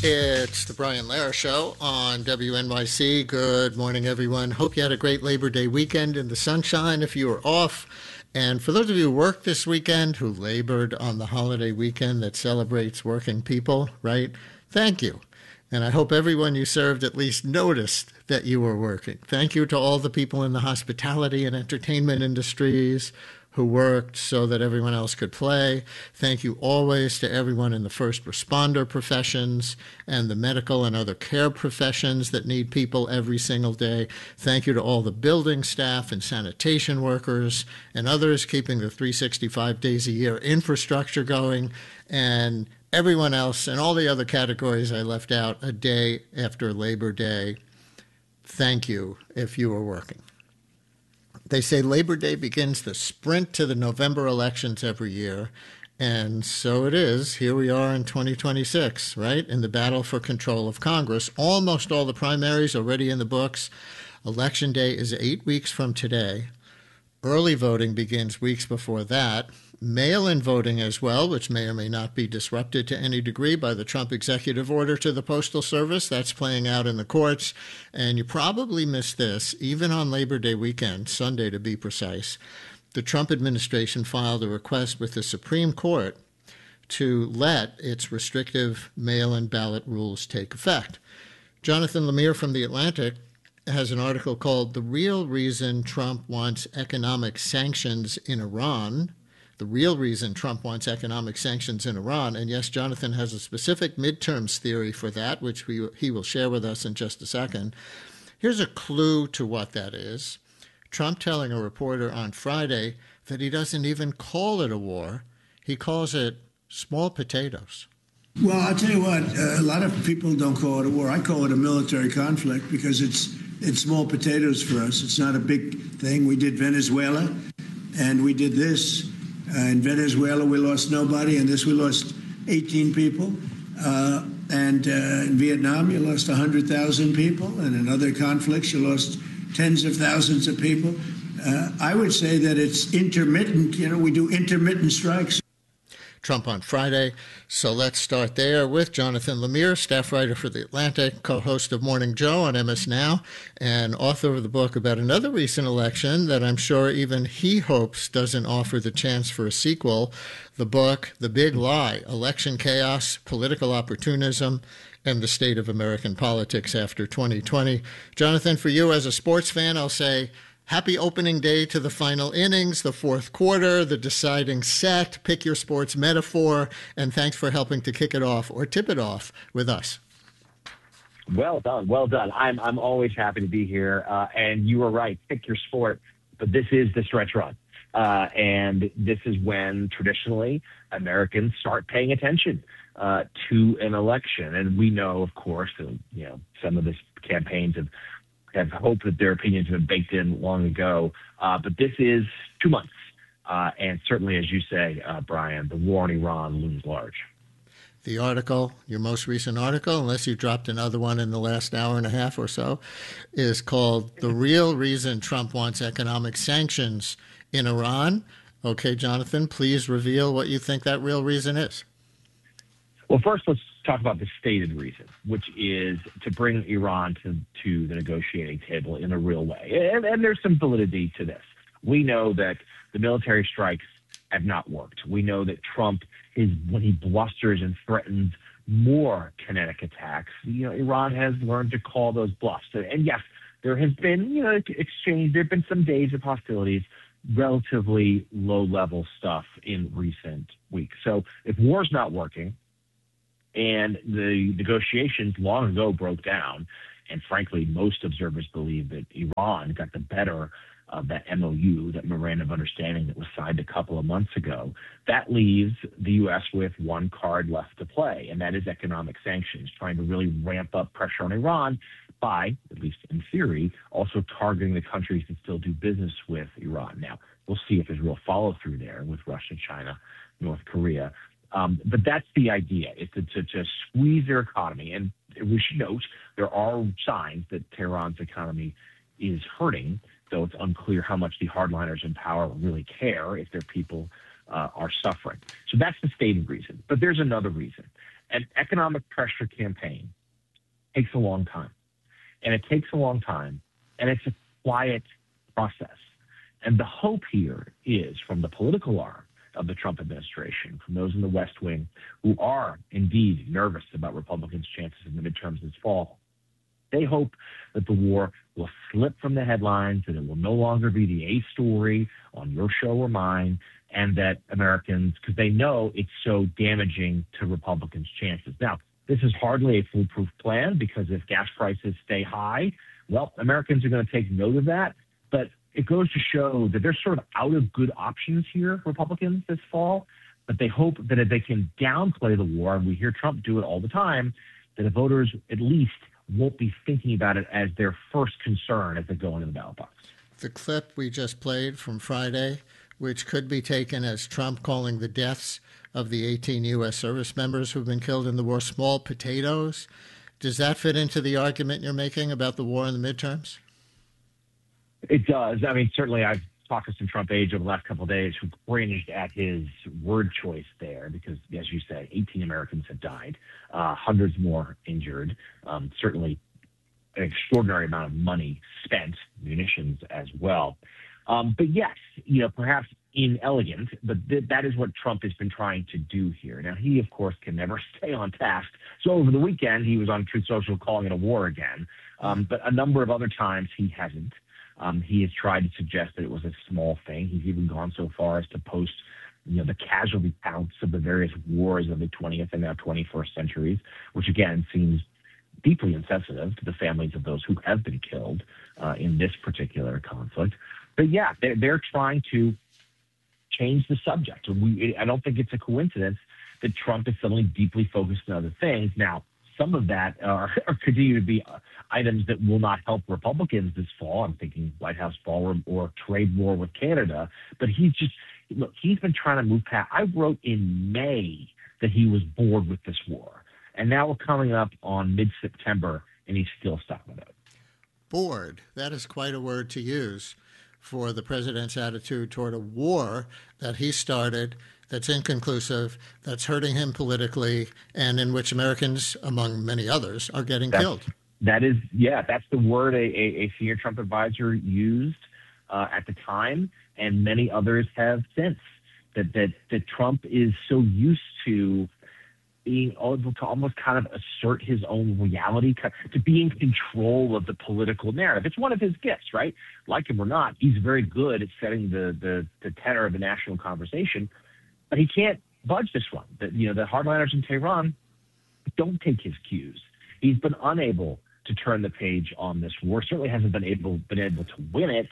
It's the Brian Lehrer Show on WNYC. Good morning, everyone. Hope you had a great Labor Day weekend in the sunshine if you were off. And for those of you who worked this weekend, who labored on the holiday weekend that celebrates working people, right? Thank you. And I hope everyone you served at least noticed that you were working. Thank you to all the people in the hospitality and entertainment industries who worked so that everyone else could play. Thank you always to everyone in the first responder professions and the medical and other care professions that need people every single day. Thank you to all the building staff and sanitation workers and others keeping the 365 days a year infrastructure going, and everyone else and all the other categories I left out a day after Labor Day. Thank you if you were working. They say Labor Day begins the sprint to the November elections every year, and so it is. Here we are in 2026, right, in the battle for control of Congress. Almost all the primaries already in the books. Election Day is 8 weeks from today. Early voting begins weeks before that. Mail-in voting as well, which may or may not be disrupted to any degree by the Trump executive order to the Postal Service. That's playing out in the courts. And you probably missed this. Even on Labor Day weekend, Sunday to be precise, the Trump administration filed a request with the Supreme Court to let its restrictive mail-in ballot rules take effect. Jonathan Lemire from The Atlantic has an article called "The Real Reason Trump Wants Economic Sanctions in Iran." The real reason Trump wants economic sanctions in Iran. And yes, Jonathan has a specific midterms theory for that, which he will share with us in just a second. Here's a clue to what that is. Trump telling a reporter on Friday that he doesn't even call it a war. He calls it small potatoes. Well, I'll tell you what, a lot of people don't call it a war. I call it a military conflict because it's small potatoes for us. It's not a big thing. We did Venezuela, and we did this. In Venezuela, we lost nobody. In this, we lost 18 people. And in Vietnam, you lost 100,000 people. And in other conflicts, you lost tens of thousands of people. I would say that it's intermittent. You know, we do intermittent strikes. Trump on Friday. So let's start there with Jonathan Lemire, staff writer for The Atlantic, co-host of Morning Joe on MS Now, and author of the book about another recent election that I'm sure even he hopes doesn't offer the chance for a sequel. The book, The Big Lie, Election Chaos, Political Opportunism, and the State of American Politics After 2020. Jonathan, for you as a sports fan, I'll say, happy opening day to the final innings, the fourth quarter, the deciding set. Pick your sports metaphor, and thanks for helping to kick it off or tip it off with us. Well done, well done. I'm always happy to be here, and you were right. Pick your sport, but this is the stretch run, and this is when traditionally Americans start paying attention to an election, and we know, of course, some of these campaigns have hoped that their opinions have been baked in long ago. But this is 2 months. And certainly, as you say, Brian, the war in Iran looms large. The article, your most recent article, unless you dropped another one in the last hour and a half or so, is called "The Real Reason Trump Wants Economic Sanctions in Iran." Okay, Jonathan, please reveal what you think that real reason is. Well, first, let's talk about the stated reason, which is to bring Iran to the negotiating table in a real way. And there's some validity to this. We know that the military strikes have not worked. We know that Trump when he blusters and threatens more kinetic attacks, Iran has learned to call those bluffs. And yes, there has been, exchange. There have been some days of hostilities, relatively low-level stuff in recent weeks. So if war's not working, and the negotiations long ago broke down, and frankly, most observers believe that Iran got the better of that MOU, that memorandum of understanding that was signed a couple of months ago. That leaves the U.S. with one card left to play, and that is economic sanctions, trying to really ramp up pressure on Iran by, at least in theory, also targeting the countries that still do business with Iran. Now, we'll see if there's real follow-through there with Russia, China, North Korea. But that's the idea, is to squeeze their economy. And we should note there are signs that Tehran's economy is hurting, though it's unclear how much the hardliners in power really care if their people are suffering. So that's the stated reason. But there's another reason, an economic pressure campaign takes a long time. And it takes a long time, and it's a quiet process. And the hope here is from the political arm of the Trump administration, from those in the West Wing who are indeed nervous about Republicans' chances in the midterms this fall. They hope that the war will slip from the headlines, that it will no longer be the A story on your show or mine, and that Americans, because they know it's so damaging to Republicans' chances. Now, this is hardly a foolproof plan because if gas prices stay high, well, Americans are going to take note of that. But it goes to show that they're sort of out of good options here, Republicans, this fall. But they hope that if they can downplay the war, and we hear Trump do it all the time, that the voters at least won't be thinking about it as their first concern as they go into the ballot box. The clip we just played from Friday, which could be taken as Trump calling the deaths of the 18 U.S. service members who've been killed in the war small potatoes. Does that fit into the argument you're making about the war in the midterms? It does. I mean, certainly I've talked to some Trump aides over the last couple of days who cringed at his word choice there because, as you say, 18 Americans have died, hundreds more injured, certainly an extraordinary amount of money spent, munitions as well. But yes, perhaps inelegant, but that is what Trump has been trying to do here. Now, he, of course, can never stay on task. So over the weekend, he was on Truth Social calling it a war again. But a number of other times he hasn't. He has tried to suggest that it was a small thing. He's even gone so far as to post, the casualty counts of the various wars of the 20th and now 21st centuries, which again seems deeply insensitive to the families of those who have been killed in this particular conflict. But yeah, they're trying to change the subject. I don't think it's a coincidence that Trump is suddenly deeply focused on other things. Now, some of that are continue to be items that will not help Republicans this fall. I'm thinking White House ballroom or trade war with Canada. But he's been trying to move past. I wrote in May that he was bored with this war. And now we're coming up on mid-September, and he's still stuck with it. Bored. That is quite a word to use for the president's attitude toward a war that he started, that's inconclusive, that's hurting him politically, and in which Americans, among many others, are getting killed. That's the word a senior Trump advisor used at the time, and many others have since. That Trump is so used to being able to almost kind of assert his own reality, to be in control of the political narrative. It's one of his gifts, right? Like him or not, he's very good at setting the tenor of the national conversation, but he can't budge this one. The hardliners in Tehran don't take his cues. He's been unable to turn the page on this war. Certainly hasn't been able to win it.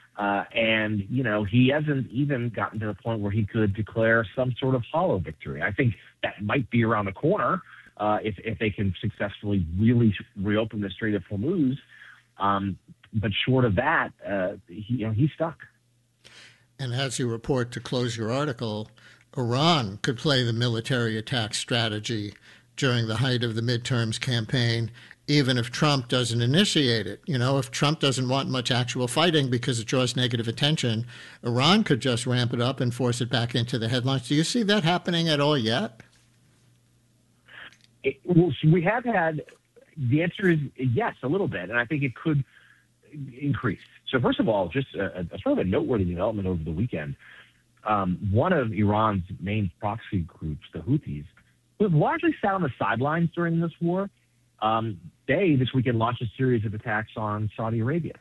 And he hasn't even gotten to the point where he could declare some sort of hollow victory. I think that might be around the corner if they can successfully really reopen the Strait of Hormuz. But short of that, he's stuck. And as you report to close your article, Iran could play the military attack strategy during the height of the midterms campaign, even if Trump doesn't initiate it. If Trump doesn't want much actual fighting because it draws negative attention, Iran could just ramp it up and force it back into the headlines. Do you see that happening at all yet? We have had, the answer is yes, a little bit, and I think it could increase. So first of all, just a sort of a noteworthy development over the weekend. One of Iran's main proxy groups, the Houthis, who have largely sat on the sidelines during this war, they this weekend launched a series of attacks on Saudi Arabia.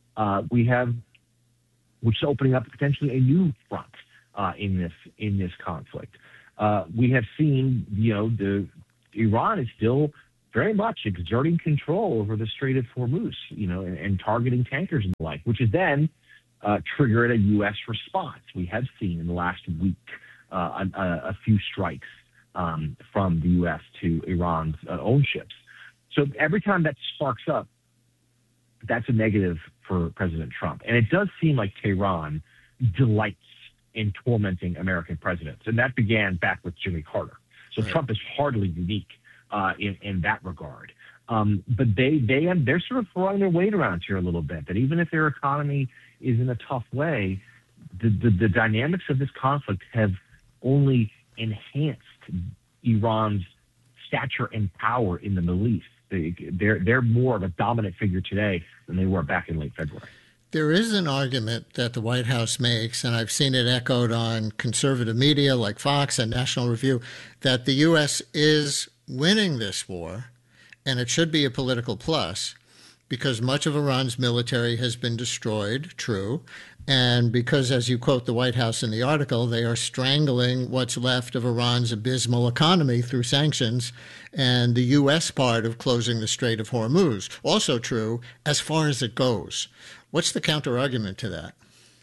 Which is opening up potentially a new front in this conflict. We have seen, Iran is still very much exerting control over the Strait of Hormuz, and targeting tankers and the like, which has then triggered a U.S. response. We have seen in the last week a few strikes from the U.S. to Iran's own ships. So every time that sparks up, that's a negative for President Trump. And it does seem like Tehran delights in tormenting American presidents. And that began back with Jimmy Carter. So right. Trump is hardly unique in that regard. But they're sort of throwing their weight around here a little bit, that even if their economy is in a tough way, the dynamics of this conflict have only enhanced Iran's stature and power in the Middle East. They're more of a dominant figure today than they were back in late February. There is an argument that the White House makes, and I've seen it echoed on conservative media like Fox and National Review, that the U.S. is winning this war, and it should be a political plus, because much of Iran's military has been destroyed, true, and because, as you quote the White House in the article, they are strangling what's left of Iran's abysmal economy through sanctions and the U.S. part of closing the Strait of Hormuz. Also true, as far as it goes. What's the counter-argument to that?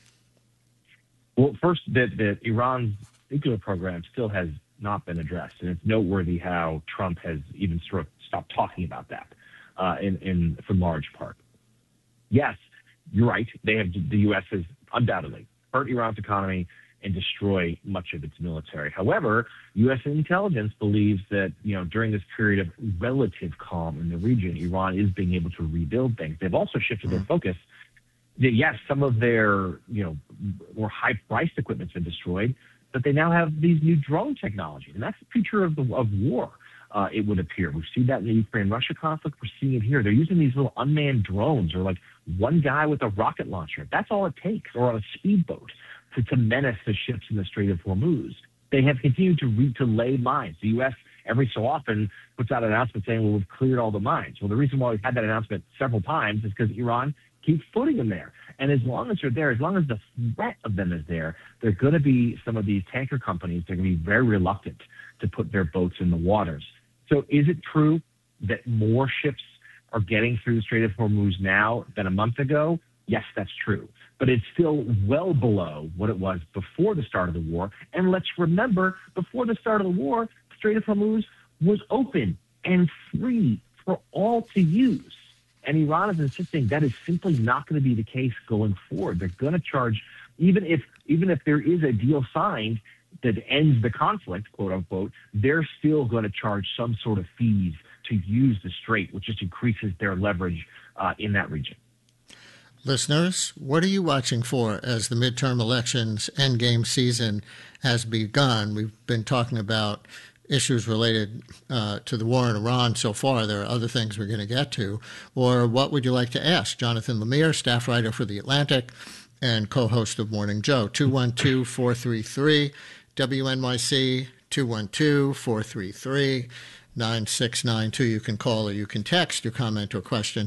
Well, first, that Iran's nuclear program still has not been addressed, and it's noteworthy how Trump has even sort of stopped talking about that for large part. Yes, you're right. The U.S. has undoubtedly hurt Iran's economy and destroy much of its military. However, U.S. intelligence believes that, during this period of relative calm in the region, Iran is being able to rebuild things. They've also shifted their focus. Yes, some of their, more high-priced equipment's been destroyed, but they now have these new drone technology, and that's the future of war. It would appear. We've seen that in the Ukraine-Russia conflict. We're seeing it here. They're using these little unmanned drones, or like one guy with a rocket launcher. That's all it takes, or on a speedboat to menace the ships in the Strait of Hormuz. They have continued to lay mines. The U.S. every so often puts out an announcement saying, well, we've cleared all the mines. Well, the reason why we've had that announcement several times is because Iran keeps putting them there. And as long as they're there, as long as the threat of them is there, they're going to be some of these tanker companies, they're going to be very reluctant to put their boats in the waters. So is it true that more ships are getting through the Strait of Hormuz now than a month ago? Yes, that's true. But it's still well below what it was before the start of the war. And let's remember, before the start of the war, the Strait of Hormuz was open and free for all to use. And Iran is insisting that is simply not going to be the case going forward. They're going to charge, even if there is a deal signed that ends the conflict, quote unquote, they're still going to charge some sort of fees to use the strait, which just increases their leverage in that region. Listeners, what are you watching for as the midterm elections endgame season has begun? We've been talking about issues related to the war in Iran so far. There are other things we're going to get to. Or what would you like to ask? Jonathan Lemire, staff writer for The Atlantic and co-host of Morning Joe. 212-433-WNYC, 212-433-9692. You can call or you can text your comment or question,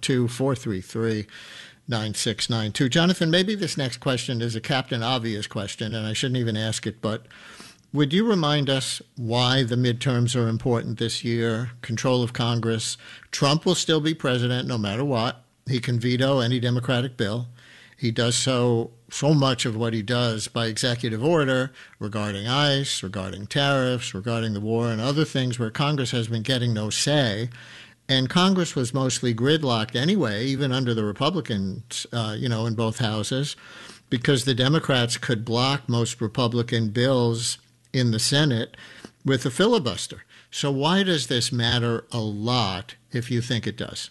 212-433-9692. Jonathan, maybe this next question is a Captain Obvious question, and I shouldn't even ask it, but would you remind us why the midterms are important this year? Control of Congress. Trump will still be president no matter what. He can veto any Democratic bill. He does so much of what he does by executive order regarding ICE, regarding tariffs, regarding the war, and other things where Congress has been getting no say. And Congress was mostly gridlocked anyway, even under the Republicans, in both houses, because the Democrats could block most Republican bills in the Senate with a filibuster. So why does this matter a lot if you think it does?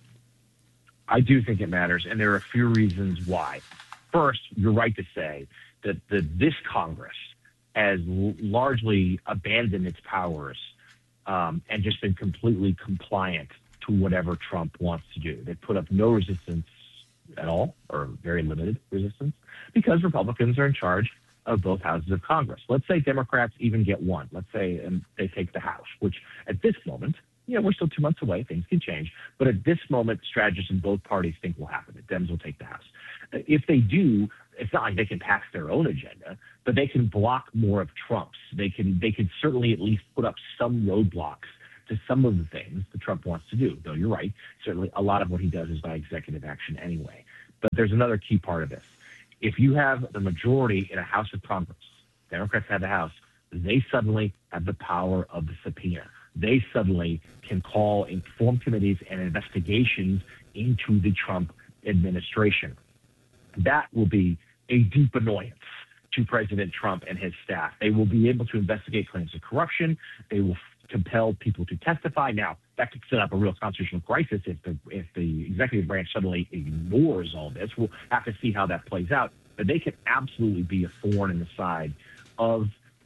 I do think it matters, and there are a few reasons why. First, you're right to say that this Congress has largely abandoned its powers and just been completely compliant to whatever Trump wants to do. They put up no resistance at all, or very limited resistance, because Republicans are in charge of both houses of Congress. Let's say Democrats even get one. Let's say they take the House, which at this moment, we're still 2 months away. Things can change. But at this moment, strategists in both parties think will happen. The Dems will take the House. If they do, it's not like they can pass their own agenda, but they can block more of Trump's. They can certainly at least put up some roadblocks to some of the things that Trump wants to do. Though you're right, certainly a lot of what he does is by executive action anyway. But there's another key part of this. If you have the majority in a House of Congress, Democrats have the House, they suddenly have the power of the subpoena. They suddenly can call informed committees and investigations into the Trump administration. That will be a deep annoyance to President Trump and his staff. They will be able to investigate claims of corruption. They will compel people to testify. Now, that could set up a real constitutional crisis if the executive branch suddenly ignores all this. We'll have to see how that plays out. But they can absolutely be a thorn in the side of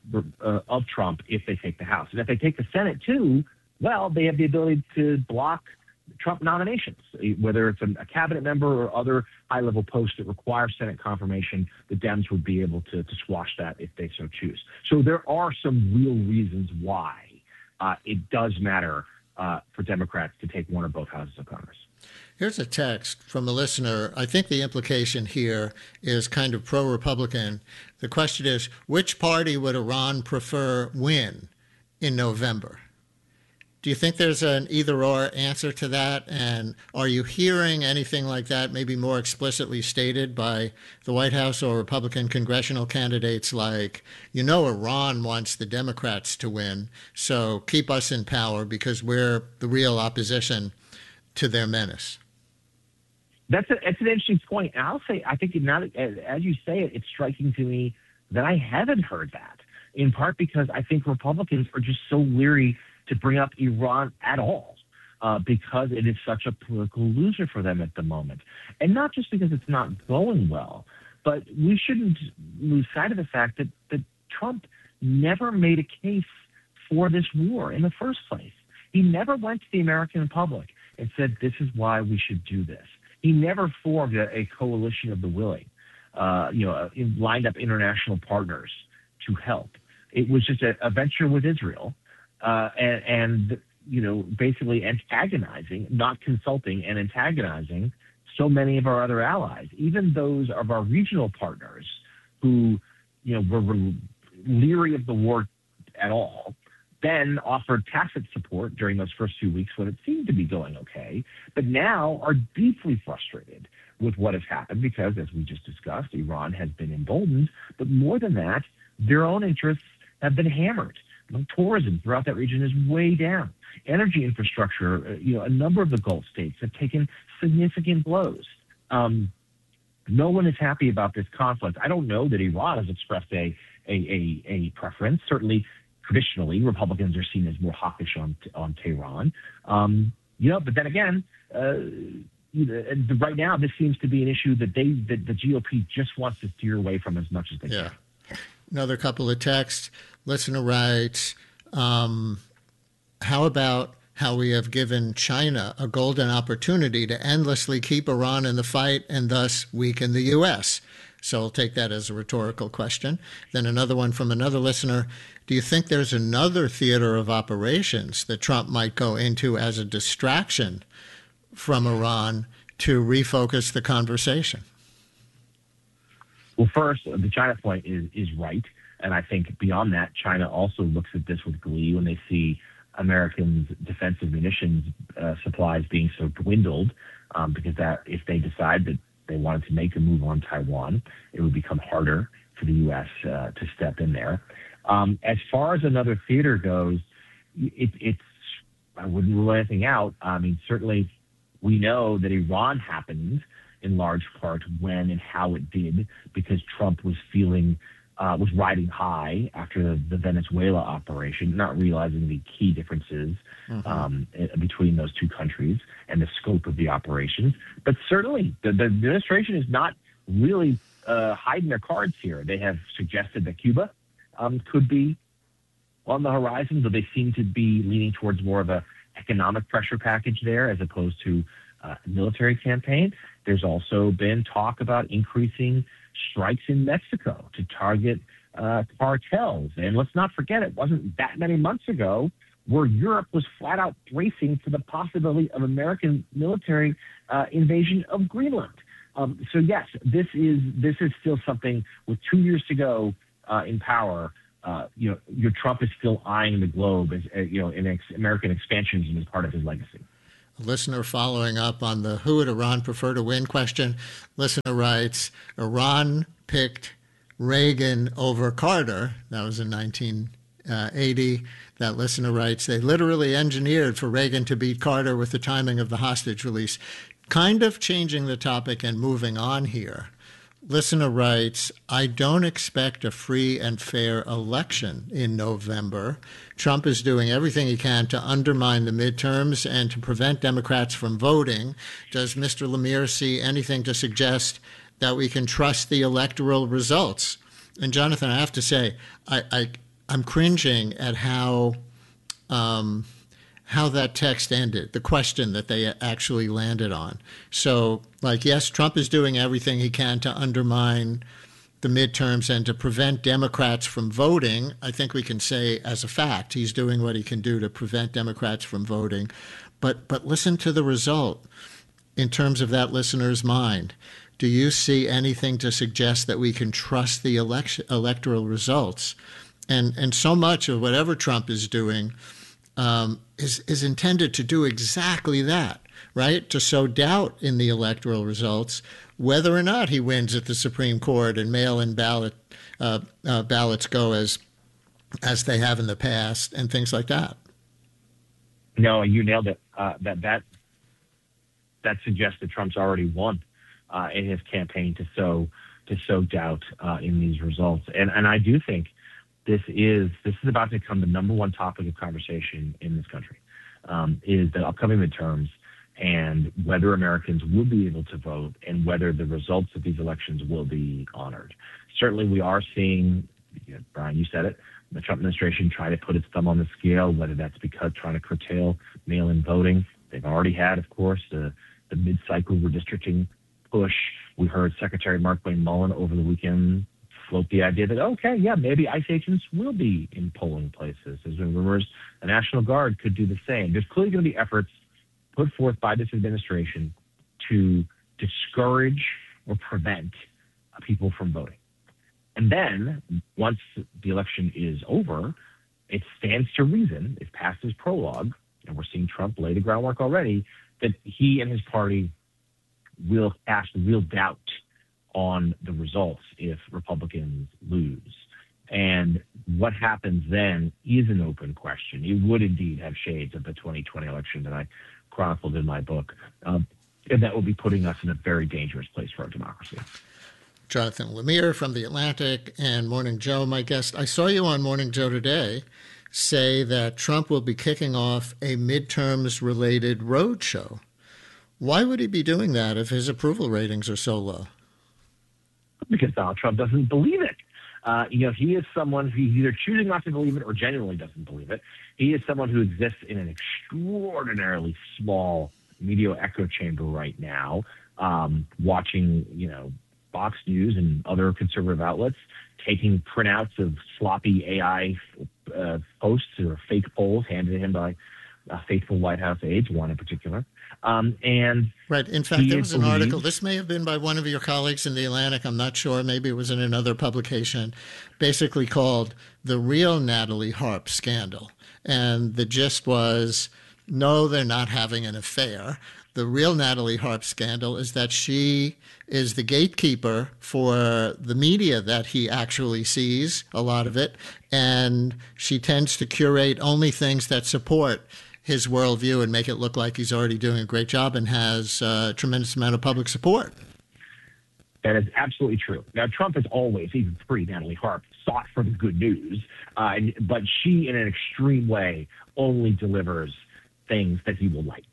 of Trump if they take the House. And if they take the Senate too, well, they have the ability to block Trump nominations, whether it's a cabinet member or other high-level posts that require Senate confirmation. The Dems would be able to squash that if they so choose. So there are some real reasons why it does matter for Democrats to take one or both houses of Congress. Here's a text from a listener. I think the implication here is kind of pro-Republican. The question is, which party would Iran prefer win in November? Do you think there's an either-or answer to that? And are you hearing anything like that, maybe more explicitly stated by the White House or Republican congressional candidates like, Iran wants the Democrats to win, so keep us in power because we're the real opposition to their menace? That's an interesting point. And I'll say, I think now, as you say it, it's striking to me that I haven't heard that, in part because I think Republicans are just so leery to bring up Iran at all because it is such a political loser for them at the moment. And not just because it's not going well, but we shouldn't lose sight of the fact that Trump never made a case for this war in the first place. He never went to the American public and said, this is why we should do this. He never formed a coalition of the willing, lined up international partners to help. It was just a venture with Israel. And basically antagonizing, not consulting, and antagonizing so many of our other allies, even those of our regional partners who, were leery of the war at all, then offered tacit support during those first 2 weeks when it seemed to be going okay, but now are deeply frustrated with what has happened because, as we just discussed, Iran has been emboldened, but more than that, their own interests have been hammered. Tourism throughout that region is way down. Energy infrastructure, a number of the Gulf states have taken significant blows. No one is happy about this conflict. I don't know that Iran has expressed a preference. Certainly, traditionally, Republicans are seen as more hawkish on Tehran. But then again, right now, this seems to be an issue that the GOP just wants to steer away from as much as they can. Another couple of texts. Listener writes, how about how we have given China a golden opportunity to endlessly keep Iran in the fight and thus weaken the U.S.? So I'll take that as a rhetorical question. Then another one from another listener. Do you think there's another theater of operations that Trump might go into as a distraction from Iran to refocus the conversation? Well, first, the China point is right. And I think beyond that, China also looks at this with glee when they see Americans' defensive munitions supplies being so dwindled, because that if they decide that they wanted to make a move on Taiwan, it would become harder for the U.S. To step in there. As far as another theater goes, it's I wouldn't rule anything out. I mean, certainly we know that Iran happened in large part when and how it did because Trump was was riding high after the Venezuela operation, not realizing the key differences between those two countries and the scope of the operations. But certainly the administration is not really hiding their cards here. They have suggested that Cuba could be on the horizon, though they seem to be leaning towards more of a economic pressure package there as opposed to a military campaign. There's also been talk about increasing strikes in Mexico to target cartels. And let's not forget, it wasn't that many months ago where Europe was flat out bracing for the possibility of American military invasion of Greenland. So yes, this is still something with 2 years to go in power. Your Trump is still eyeing the globe as American expansionism as part of his legacy. A listener following up on the who would Iran prefer to win question. Listener writes, Iran picked Reagan over Carter. That was in 1980. That listener writes, they literally engineered for Reagan to beat Carter with the timing of the hostage release. Kind of changing the topic and moving on here. Listener writes, I don't expect a free and fair election in November. Trump is doing everything he can to undermine the midterms and to prevent Democrats from voting. Does Mr. Lemire see anything to suggest that we can trust the electoral results? And Jonathan, I have to say, I'm cringing at how that text ended, the question that they actually landed on. So, like, yes, Trump is doing everything he can to undermine the midterms and to prevent Democrats from voting. I think we can say as a fact he's doing what he can do to prevent Democrats from voting. But listen to the result in terms of that listener's mind. Do you see anything to suggest that we can trust the electoral results? And so much of whatever Trump is doing is intended to do exactly that, right? To sow doubt in the electoral results, whether or not he wins at the Supreme Court and mail-in ballots go as they have in the past, and things like that. No, you nailed it. That suggests that Trump's already won in his campaign to sow doubt in these results, and I do think this is about to become the number one topic of conversation in this country, is the upcoming midterms and whether Americans will be able to vote and whether the results of these elections will be honored. Certainly, we are seeing, Brian, you said it, the Trump administration try to put its thumb on the scale, whether that's because trying to curtail mail-in voting. They've already had, of course, the mid-cycle redistricting push. We heard Secretary Mark Wayne Mullen over the weekend float the idea that, okay, yeah, maybe ICE agents will be in polling places. There's been rumors the National Guard could do the same. There's clearly going to be efforts put forth by this administration to discourage or prevent people from voting. And then once the election is over, it stands to reason, if past his prologue, and we're seeing Trump lay the groundwork already, that he and his party will cast real doubt on the results if Republicans lose. And what happens then is an open question. It would indeed have shades of the 2020 election that I chronicled in my book. And that will be putting us in a very dangerous place for our democracy. Jonathan Lemire from The Atlantic and Morning Joe, my guest. I saw you on Morning Joe today say that Trump will be kicking off a midterms-related roadshow. Why would he be doing that if his approval ratings are so low? Because Donald Trump doesn't believe it. He is someone who's either choosing not to believe it or genuinely doesn't believe it. He is someone who exists in an extraordinarily small media echo chamber right now, watching, Fox News and other conservative outlets, taking printouts of sloppy AI posts or fake polls handed to him by faithful White House aides, one in particular. And right. In fact, there was an article. This may have been by one of your colleagues in The Atlantic. I'm not sure. Maybe it was in another publication, basically called The Real Natalie Harp Scandal. And the gist was, no, they're not having an affair. The real Natalie Harp scandal is that she is the gatekeeper for the media that he actually sees, a lot of it, and she tends to curate only things that support his worldview and make it look like he's already doing a great job and has a tremendous amount of public support. That is absolutely true. Now, Trump has always, even pre-Natalie Harp, sought for the good news, but she, in an extreme way, only delivers things that he will like.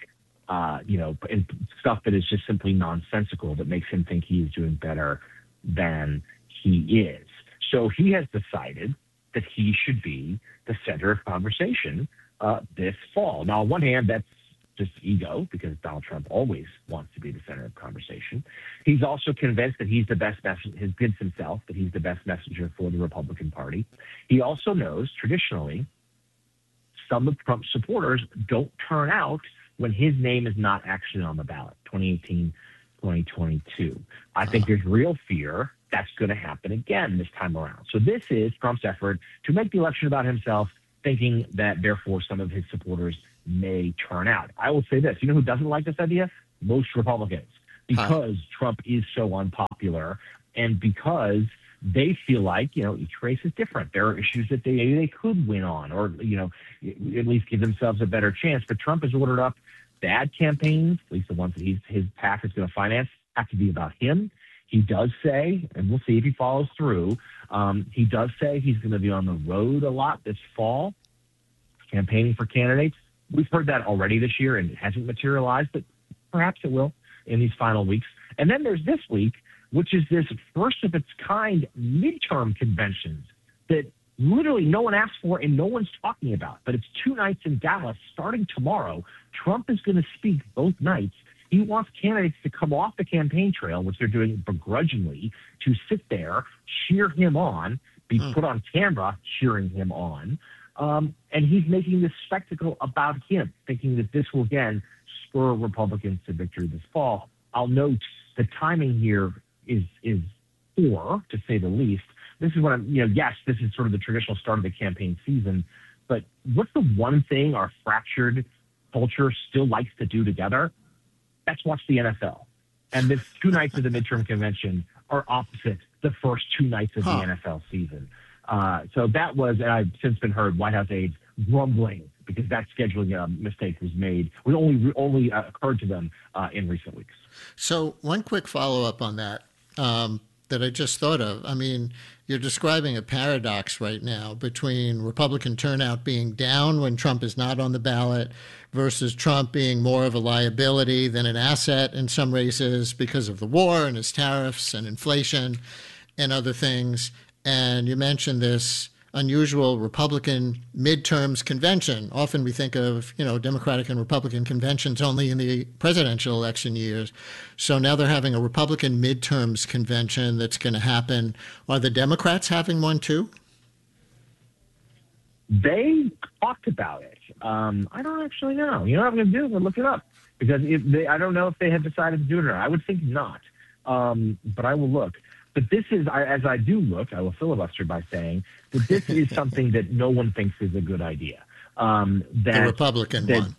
And stuff that is just simply nonsensical that makes him think he is doing better than he is. So he has decided that he should be the center of conversation this fall. Now, on one hand, that's just ego, because Donald Trump always wants to be the center of conversation. He's also convinced that he's the best messenger, he convinced himself that he's the best messenger for the Republican Party. He also knows, traditionally, some of Trump's supporters don't turn out when his name is not actually on the ballot, 2018, 2022. I think there's real fear that's going to happen again this time around. So this is Trump's effort to make the election about himself, thinking that, therefore, some of his supporters may turn out. I will say this. You know who doesn't like this idea? Most Republicans, because Trump is so unpopular and because they feel like, each race is different. There are issues that they could win on or, at least give themselves a better chance. But Trump has ordered up bad campaigns, at least the ones that his PAC is going to finance, have to be about him. He does say, and we'll see if he follows through, he does say he's going to be on the road a lot this fall, campaigning for candidates. We've heard that already this year, and it hasn't materialized, but perhaps it will in these final weeks. And then there's this week, which is this first of its kind midterm conventions that literally no one asked for and no one's talking about. But it's 2 nights in Dallas starting tomorrow. Trump is going to speak both nights. He wants candidates to come off the campaign trail, which they're doing begrudgingly, to sit there, cheer him on, be put on camera cheering him on. And he's making this spectacle about him, thinking that this will, again, spur Republicans to victory this fall. I'll note the timing here is poor, to say the least. This is what I'm, yes, this is sort of the traditional start of the campaign season, but what's the one thing our fractured culture still likes to do together? That's watch the NFL. And the 2 nights of the midterm convention are opposite the first 2 nights of the NFL season. So that was, and I've since been heard White House aides grumbling because that scheduling mistake was made. It only occurred to them in recent weeks. So one quick follow-up on that that I just thought of. I mean, you're describing a paradox right now between Republican turnout being down when Trump is not on the ballot versus Trump being more of a liability than an asset in some races because of the war and his tariffs and inflation and other things. And you mentioned this unusual Republican midterms convention. Often we think of, Democratic and Republican conventions only in the presidential election years. So now they're having a Republican midterms convention that's going to happen. Are the Democrats having one too? They talked about it. I don't actually know. You know what I'm going to do? I'm going to look it up because I don't know if they have decided to do it or not. I would think not, but I will look. But this is, as I do look, I will filibuster by saying that this is something that no one thinks is a good idea. The Republican one.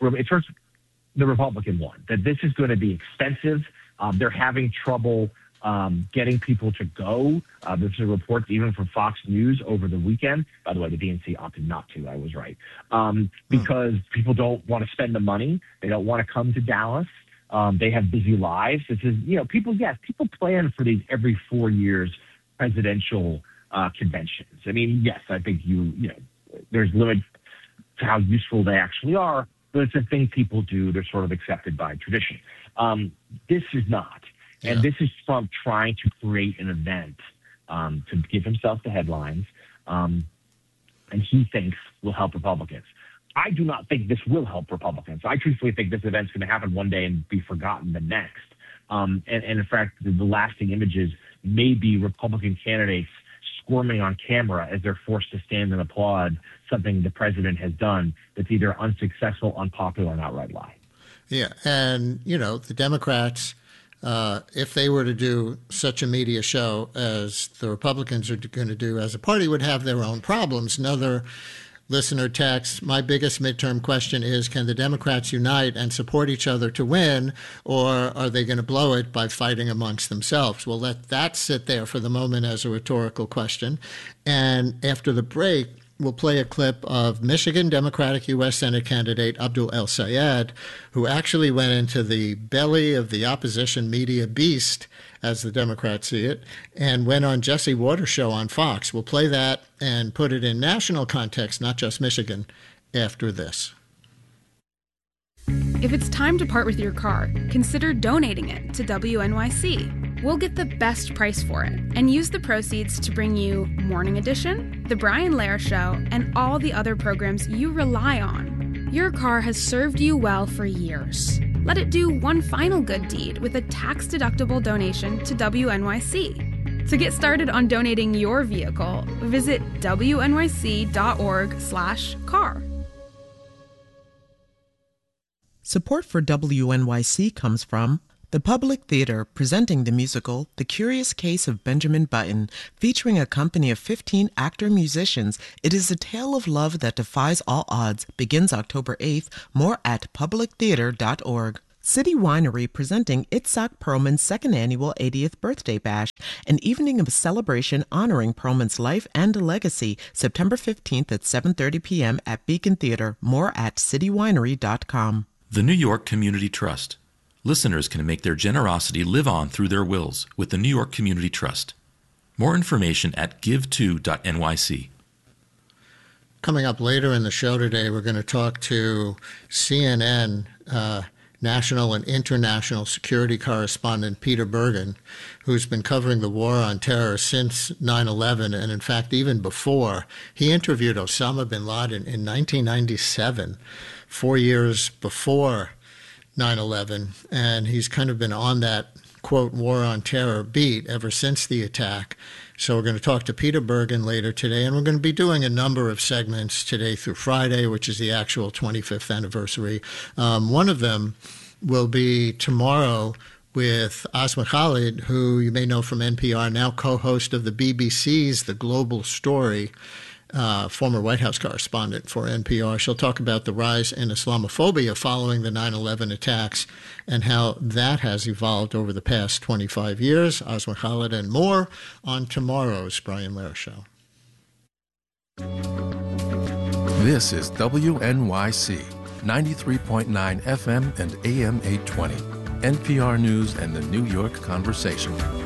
The Republican one. That this is going to be expensive. They're having trouble getting people to go. There's a report even from Fox News over the weekend. By the way, the DNC opted not to. I was right. Because people don't want to spend the money. They don't want to come to Dallas. They have busy lives. This is, people plan for these every 4 years presidential conventions. I mean, yes, I think there's limits to how useful they actually are, but it's a thing people do. They're sort of accepted by tradition. This is not. And this is Trump trying to create an event to give himself the headlines, and he thinks will help Republicans. I do not think this will help Republicans. I truthfully think this event's going to happen one day and be forgotten the next. And in fact, the lasting images may be Republican candidates squirming on camera as they're forced to stand and applaud something the president has done that's either unsuccessful, unpopular, and outright lie. Yeah, and, the Democrats, if they were to do such a media show as the Republicans are going to do as a party, would have their own problems. Another listener text, my biggest midterm question is, can the Democrats unite and support each other to win, or are they going to blow it by fighting amongst themselves? We'll let that sit there for the moment as a rhetorical question. And after the break, we'll play a clip of Michigan Democratic U.S. Senate candidate Abdul El-Sayed, who actually went into the belly of the opposition media beast, as the Democrats see it, and went on Jesse Watters' show on Fox. We'll play that and put it in national context, not just Michigan, after this. If it's time to part with your car, consider donating it to WNYC. We'll get the best price for it and use the proceeds to bring you Morning Edition, The Brian Lehrer Show, and all the other programs you rely on. Your car has served you well for years. Let it do one final good deed with a tax-deductible donation to WNYC. To get started on donating your vehicle, visit wnyc.org/car. Support for WNYC comes from the Public Theater, presenting the musical The Curious Case of Benjamin Button, featuring a company of 15 actor-musicians. It is a tale of love that defies all odds. Begins October 8th. More at publictheater.org. City Winery presenting Itzhak Perlman's second annual 80th birthday bash, an evening of celebration honoring Perlman's life and legacy, September 15th at 7:30 p.m. at Beacon Theater. More at citywinery.com. The New York Community Trust. Listeners can make their generosity live on through their wills with the New York Community Trust. More information at give2.nyc. Coming up later in the show today, we're going to talk to CNN national and international security correspondent Peter Bergen, who's been covering the war on terror since 9/11, and in fact even before. He interviewed Osama bin Laden in 1997, 4 years before 9/11, and he's kind of been on that, quote, war on terror beat ever since the attack. So we're going to talk to Peter Bergen later today, and we're going to be doing a number of segments today through Friday, which is the actual 25th anniversary. One of them will be tomorrow with Asma Khalid, who you may know from NPR, now co-host of the BBC's The Global Story, former White House correspondent for NPR. She'll talk about the rise in Islamophobia following the 9/11 attacks and how that has evolved over the past 25 years. Asma Khalid and more on tomorrow's Brian Lehrer Show. This is WNYC, 93.9 FM and AM 820, NPR News and the New York Conversation.